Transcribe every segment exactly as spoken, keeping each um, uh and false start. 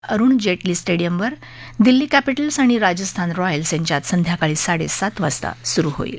अरुण जेटली स्टेडियमवर दिल्ली कॅपिटल्स आणि राजस्थान रॉयल्स यांच्यात संध्याकाळी साडेसात वाजता सुरू होईल.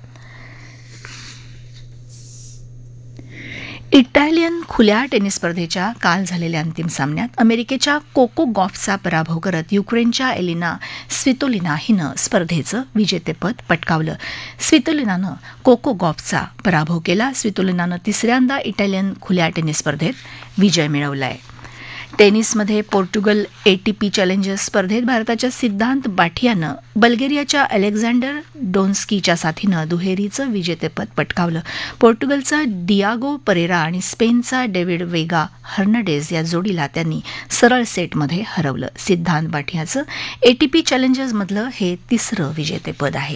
इटालियन खुल्या टेनिस स्पर्धेच्या काल झालेल्या अंतिम सामन्यात अमेरिकेच्या कोको गॉफचा पराभव करत युक्रेनच्या एलिना स्वितोलिना हिनं स्पर्धेचं विजेतेपद पटकावलं. स्वितोलिनानं कोको गॉफचा पराभव केला. स्वितोलिनानं तिसऱ्यांदा इटालियन खुल्या टेनिस स्पर्धेत विजय मिळवला आहे. टेनिसमध्ये पोर्टुगल एटीपी चॅलेंजर्स स्पर्धेत भारताच्या सिद्धांत बाठियानं बल्गेरियाच्या अलेक्झांडर डोन्स्कीच्या साथीनं दुहेरीचं विजेतेपद पटकावलं. पोर्टुगलचा डियागो परेरा आणि स्पेनचा डेव्हिड वेगा हर्नांडेज या जोडीला त्यांनी सरळ सेटमध्ये हरवलं. सिद्धांत बाठियाचं एटीपी चॅलेंजर्समधलं हे तिसरं विजेतेपद आहे.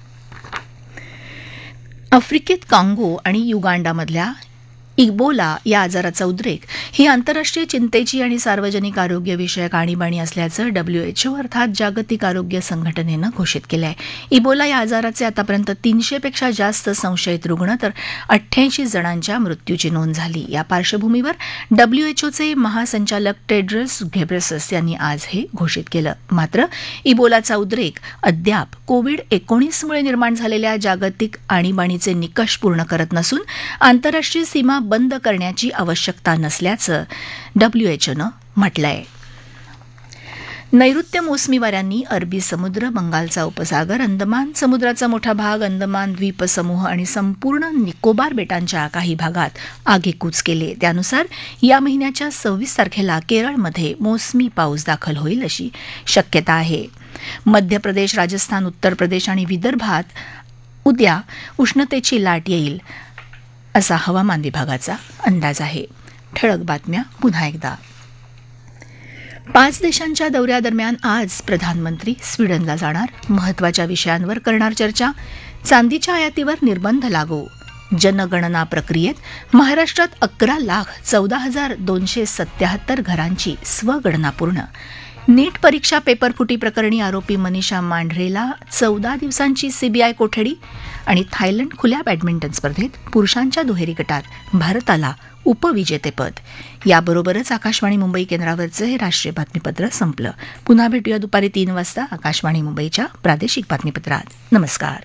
आफ्रिकेत कांगो आणि युगांडामधल्या इबोला या आजाराचा उद्रेक ही आंतरराष्ट्रीय चिंतेची आणि सार्वजनिक आरोग्यविषयक आणीबाणी असल्याचं डब्ल्यूएचओ अर्थात जागतिक आरोग्य संघटनेनं घोषित केलं आहे. इबोला या आजाराचे आतापर्यंत तीनशेपेक्षा जास्त संशयित रुग्ण तर अठ्ठ्याऐंशी जणांच्या मृत्यूची नोंद झाली. या पार्श्वभूमीवर डब्ल्यूएचओचे महासंचालक टेड्रस घेब्रेसस यांनी आज हे घोषित केलं. मात्र इबोलाचा उद्रेक अद्याप कोविड एकोणीसमुळे निर्माण झालेल्या जागतिक आणीबाणीचे निकष पूर्ण करत नसून आंतरराष्ट्रीय सीमा बंद करण्याची आवश्यकता नसल्याचं डब्ल्यूएचओनं म्हटलंय. नैऋत्य मोसमी वाऱ्यांनी अरबी समुद्र, बंगालचा उपसागर, अंदमान समुद्राचा मोठा भाग, अंदमान द्वीपसमूह आणि संपूर्ण निकोबार बेटांच्या काही भागात आगेकूच केले. त्यानुसार या महिन्याच्या सव्वीस तारखेला केरळमध्ये मोसमी पाऊस दाखल होईल अशी शक्यता आहे. मध्य प्रदेश, राजस्थान, उत्तर प्रदेश आणि विदर्भात उद्या उष्णतेची लाट येईल असा हवामान विभागाचा अंदाज आहे. ठळक बातम्या पुन्हा एकदा. पाच देशांच्या दौऱ्यादरम्यान आज प्रधानमंत्री स्वीडनला जाणार. महत्वाच्या विषयांवर करणार चर्चा. चांदीच्या आयातीवर निर्बंध लागू. जनगणना प्रक्रियेत महाराष्ट्रात अकरा लाख चौदा हजार दोनशे सत्याहत्तर घरांची स्वगणना पूर्ण. नीट परीक्षा पेपरफुटी प्रकरणी आरोपी मनीषा मांढरेला चौदा दिवसांची सीबीआय कोठडी. आणि थायलंड खुल्या बॅडमिंटन स्पर्धेत पुरुषांच्या दुहेरी गटात भारताला उपविजेतेपद. याबरोबरच आकाशवाणी मुंबई केंद्रावरचं हे राष्ट्रीय बातमीपत्र संपलं. पुन्हा भेटूया दुपारी तीन वाजता आकाशवाणी मुंबईच्या प्रादेशिक बातमीपत्रात. नमस्कार.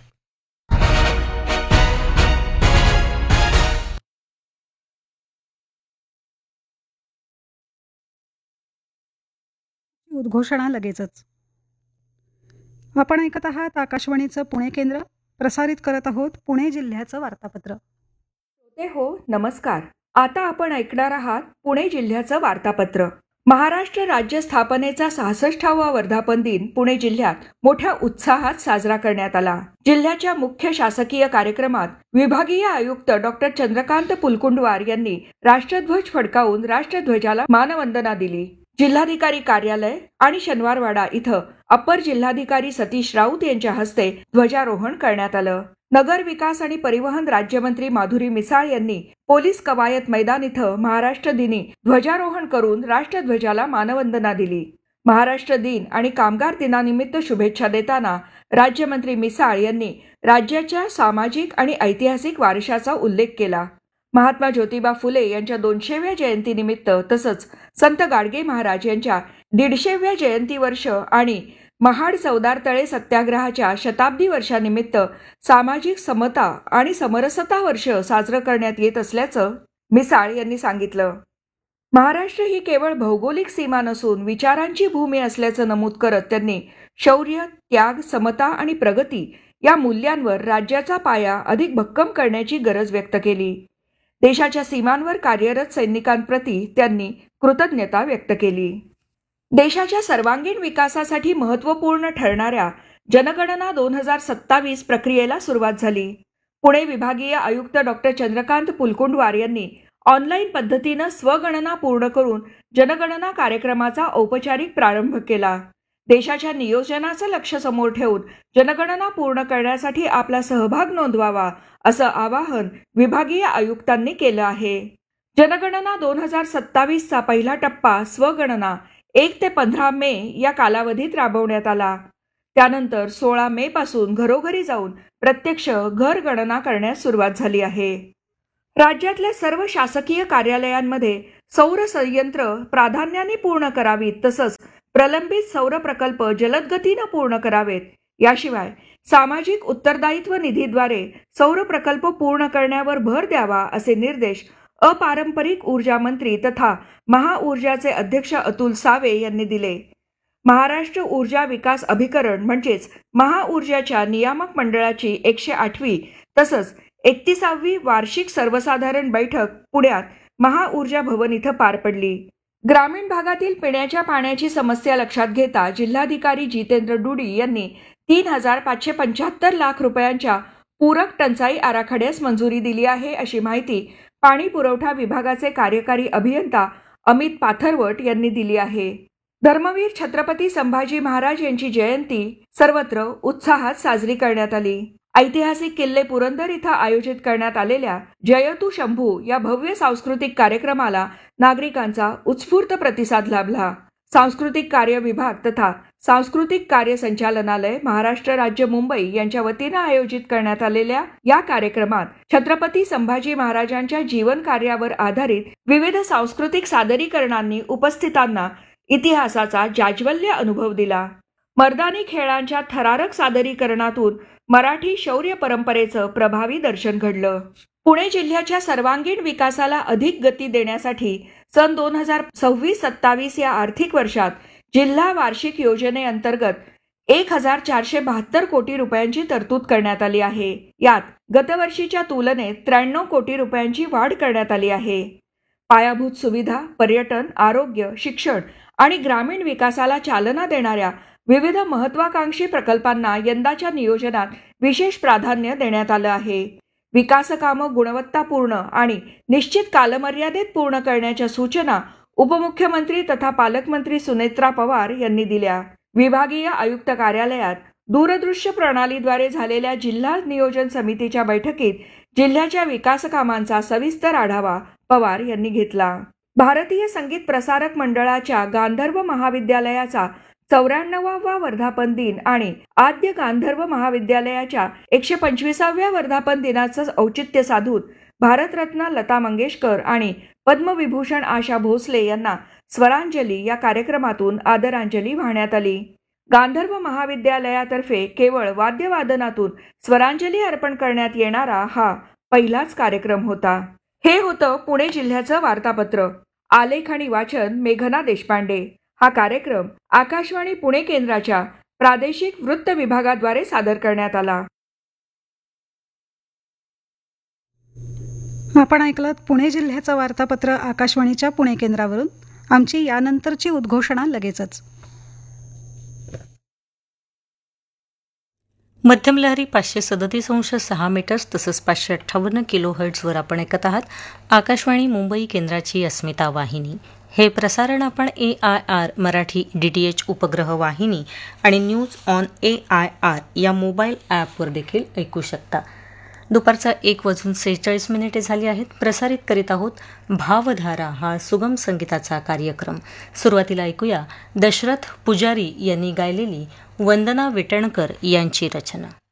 उद्घोषणा लगेचच. आपण ऐकत आहात आकाशवाणीचं पुणे केंद्र. प्रसारित करत आहोत पुणे जिल्ह्याचं वार्तापत्र. श्रोते हो, नमस्कार. आता आपण ऐकणार आहात पुणे जिल्ह्याचं वार्तापत्र. महाराष्ट्र राज्य स्थापनेचा सहासष्टावा वर्धापन दिन पुणे जिल्ह्यात मोठ्या उत्साहात साजरा करण्यात आला. जिल्ह्याच्या मुख्य शासकीय कार्यक्रमात विभागीय आयुक्त डॉक्टर चंद्रकांत पुलकुंडवार यांनी राष्ट्रध्वज फडकावून राष्ट्रध्वजाला मानवंदना दिली. जिल्हाधिकारी कार्यालय आणि शनिवारवाडा इथं अप्पर जिल्हाधिकारी सतीश राऊत यांच्या हस्ते ध्वजारोहण करण्यात आलं. नगर विकास आणि परिवहन राज्यमंत्री माधुरी मिसाळ यांनी पोलीस कवायत मैदान इथं महाराष्ट्र दिनी ध्वजारोहण करून राष्ट्रध्वजाला मानवंदना दिली. महाराष्ट्र दिन आणि कामगार दिनानिमित्त शुभेच्छा देताना राज्यमंत्री मिसाळ यांनी राज्याच्या सामाजिक आणि ऐतिहासिक वारशाचा उल्लेख केला. महात्मा ज्योतिबा फुले यांच्या दोनशेव्या जयंतीनिमित्त तसंच संत गाडगे महाराज यांच्या दीडशेव्या जयंती वर्ष आणि महाड चौदार तळे सत्याग्रहाच्या शताब्दी वर्षानिमित्त सामाजिक समता आणि समरसता वर्ष साजरं करण्यात येत असल्याचं मिसाळ यांनी सांगितलं. महाराष्ट्र ही केवळ भौगोलिक सीमा नसून विचारांची भूमी असल्याचं नमूद करत त्यांनी शौर्य, त्याग, समता आणि प्रगती या मूल्यांवर राज्याचा पाया अधिक भक्कम करण्याची गरज व्यक्त केली. देशाच्या सीमांवर कार्यरत सैनिकांप्रती त्यांनी कृतज्ञता व्यक्त केली. देशाच्या सर्वांगीण विकासासाठी महत्त्वपूर्ण ठरणाऱ्या जनगणना दोन हजार सत्तावीस प्रक्रियेला सुरुवात झाली. पुणे विभागीय आयुक्त डॉक्टर चंद्रकांत पुलकुंडवार यांनी ऑनलाईन पद्धतीनं स्वगणना पूर्ण करून जनगणना कार्यक्रमाचा औपचारिक प्रारंभ केला. देशाच्या नियोजनाचं लक्ष समोर ठेवून जनगणना पूर्ण करण्यासाठी आपला सहभाग नोंदवावा असं आवाहन विभागीय आयुक्तांनी केलं आहे. जनगणना दोन हजार सत्तावीसचा पहिला टप्पा स्वगणना एक ते पंधरा मे या कालावधीत राबवण्यात आला. त्यानंतर सोळा मे पासून घरोघरी जाऊन प्रत्यक्ष घर गणना करण्यास सुरुवात झाली आहे. राज्यातल्या सर्व शासकीय कार्यालयांमध्ये सौर संयंत्र प्राधान्याने पूर्ण करावीत, तसंच प्रलंबित सौर प्रकल्प जलद गतीनं पूर्ण करावेत. याशिवाय सामाजिक उत्तरदायित्व निधीद्वारे सौर प्रकल्प पूर्ण करण्यावर भर द्यावा, असे निर्देश अपारंपरिक ऊर्जा मंत्री तथा महाऊर्जाचे अध्यक्ष अतुल सावे यांनी दिले. महाराष्ट्र ऊर्जा विकास अभिकरण म्हणजेच महाऊर्जाच्या नियामक मंडळाची एकशे आठवी तसंच एकतीसावी वार्षिक सर्वसाधारण बैठक पुण्यात महाऊर्जा भवन इथं पार पडली. ग्रामीण भागातील पिण्याच्या पाण्याची समस्या लक्षात घेता जिल्हाधिकारी जितेंद्र डुडी यांनी तीन हजार पाचशे पंच्याहत्तर लाख रुपयांच्या पूरक टंचाई आराखड्यास मंजुरी दिली आहे, अशी माहिती पाणी पुरवठा विभागाचे कार्यकारी अभियंता अमित पाथरवट यांनी दिली आहे. धर्मवीर छत्रपती संभाजी महाराज यांची जयंती सर्वत्र उत्साहात साजरी करण्यात आली. ऐतिहासिक किल्ले पुरंदर इथं आयोजित करण्यात आलेल्या जयतु शंभू या भव्य सांस्कृतिक कार्यक्रमाला नागरिकांचा उत्स्फूर्त प्रतिसाद लाभला. सांस्कृतिक कार्य विभाग तथा सांस्कृतिक कार्य संचालनालय, महाराष्ट्र राज्य मुंबई यांच्या वतीनं आयोजित करण्यात आलेल्या या कार्यक्रमात छत्रपती संभाजी महाराजांच्या जीवन कार्यावर आधारित विविध सांस्कृतिक सादरीकरणांनी उपस्थितांना इतिहासाचा जाज्वल्य अनुभव दिला. मर्दानी खेळांच्या थरारक सादरीकरणातून मराठी शौर्य परंपरेचं प्रभावी दर्शन घडलं. पुणे जिल्ह्याच्या सर्वांगीण विकासाला अधिक गती देण्यासाठी सन दोन हजार सव्वीस सत्तावीस या आर्थिक वर्षात जिल्हा वार्षिक योजनेअंतर्गत एक हजार चारशे बहात्तर कोटी रुपयांची तरतूद करण्यात आली आहे. यात गतवर्षीच्या तुलनेत त्र्याण्णव कोटी रुपयांची वाढ करण्यात आली आहे. पायाभूत सुविधा, पर्यटन, आरोग्य, शिक्षण आणि ग्रामीण विकासाला चालना देणाऱ्या विविध महत्वाकांक्षी प्रकल्पांना यंदाच्या नियोजनात विशेष प्राधान्य देण्यात आलं आहे. विकास कामं गुणवत्तापूर्ण आणि निश्चित कालमर्यादेत पूर्ण करण्याच्या सूचना उपमुख्यमंत्री तथा पालकमंत्री सुनेत्रा पवार यांनी दिल्या. विभागीय आयुक्त कार्यालयात दूरदृश्य प्रणालीद्वारे झालेल्या जिल्हा नियोजन समितीच्या बैठकीत जिल्ह्याच्या विकास कामांचा सविस्तर आढावा पवार यांनी घेतला. भारतीय संगीत प्रसारक मंडळाच्या गांधर्व महाविद्यालयाचा चौऱ्याण्णवावा वर्धापन दिन आणि आद्य गांधर्व महाविद्यालयाच्या एकशे पंचवीसाव्या वर्धापन दिनाचं औचित्य साधून भारतरत्न लता मंगेशकर आणि पद्मविभूषण आशा भोसले यांना स्वरांजली या कार्यक्रमातून आदरांजली वाहण्यात आली. गांधर्व महाविद्यालयातर्फे केवळ वाद्यवादनातून स्वरांजली अर्पण करण्यात येणारा हा पहिलाच कार्यक्रम होता. हे होतं पुणे जिल्ह्याचं वार्तापत्र. आलेख आणि वाचन मेघना देशपांडे. हा कार्यक्रम आकाशवाणी पुणे केंद्राच्या प्रादेशिक वृत्त विभागाद्वारे सादर करण्यात आला. आपण ऐकलं पुणे जिल्ह्याचं वार्तापत्र आकाशवाणीच्या पुणे केंद्रावरून. आमची यानंतरची उद्घोषणा लगेचच. मध्यम लहरी पाचशे सदतीस अंश सहा मीटर्स तसंच पाचशे अठ्ठावन्न किलो हर्ट्झवर आपण ऐकत आहात आकाशवाणी मुंबई केंद्राची अस्मिता वाहिनी. हे प्रसारण आपण ए I R Marathi D T H उपग्रह वाहिनी आणि news on A I R या मोबाईल ॲपवर देखील ऐकू शकता. दुपारचा एक वाजून सेहेचाळीस मिनिटे झाली आहेत. प्रसारित करीत आहोत भावधारा हा सुगम संगीताचा कार्यक्रम. सुरुवातीला ऐकूया दशरथ पुजारी यांनी गायलेली वंदना विटणकर यांची रचना.